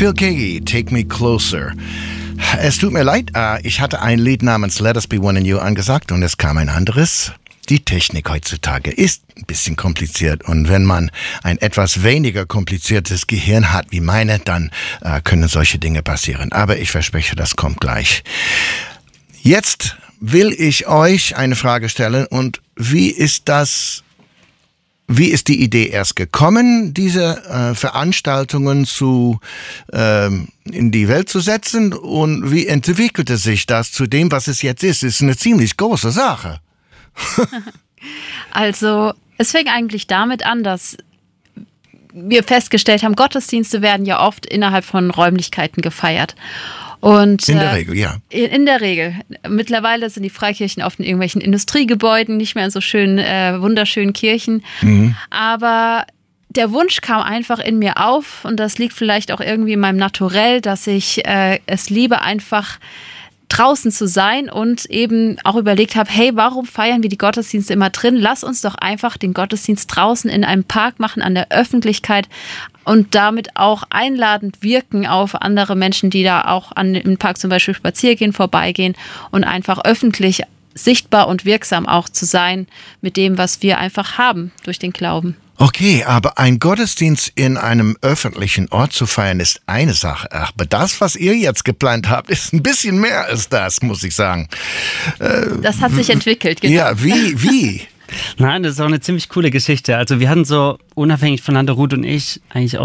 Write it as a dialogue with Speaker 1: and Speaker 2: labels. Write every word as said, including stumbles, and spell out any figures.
Speaker 1: Phil Keaggy, Take Me Closer. Es tut mir leid, ich hatte ein Lied namens Let Us Be One in You angesagt und es kam ein anderes. Die Technik heutzutage ist ein bisschen kompliziert und wenn man ein etwas weniger kompliziertes Gehirn hat wie meine, dann äh, können solche Dinge passieren. Aber ich verspreche, das kommt gleich. Jetzt will ich euch eine Frage stellen und wie ist das, wie ist die Idee erst gekommen, diese äh, Veranstaltungen zu ähm, in die Welt zu setzen und wie entwickelte sich das zu dem, was es jetzt ist? Es ist eine ziemlich große Sache.
Speaker 2: Also, es fing eigentlich damit an, dass wir festgestellt haben, Gottesdienste werden ja oft innerhalb von Räumlichkeiten gefeiert. Und,
Speaker 1: in der äh, Regel, ja.
Speaker 2: In, in der Regel. Mittlerweile sind die Freikirchen oft in irgendwelchen Industriegebäuden, nicht mehr in so schönen, äh, wunderschönen Kirchen. Mhm. Aber der Wunsch kam einfach in mir auf und das liegt vielleicht auch irgendwie in meinem Naturell, dass ich äh, es liebe, einfach draußen zu sein und eben auch überlegt habe, hey, warum feiern wir die Gottesdienste immer drin? Lass uns doch einfach den Gottesdienst draußen in einem Park machen, an der Öffentlichkeit und damit auch einladend wirken auf andere Menschen, die da auch an dem Park zum Beispiel spazieren gehen, vorbeigehen und einfach öffentlich sichtbar und wirksam auch zu sein mit dem, was wir einfach haben durch den Glauben.
Speaker 1: Okay, aber ein Gottesdienst in einem öffentlichen Ort zu feiern ist eine Sache. Aber das, was ihr jetzt geplant habt, ist ein bisschen mehr als das, muss ich sagen.
Speaker 2: Äh, das hat sich entwickelt, genau.
Speaker 1: Ja, wie, wie?
Speaker 3: Nein, das ist auch eine ziemlich coole Geschichte. Also wir hatten so unabhängig voneinander, Ruth und ich, eigentlich auch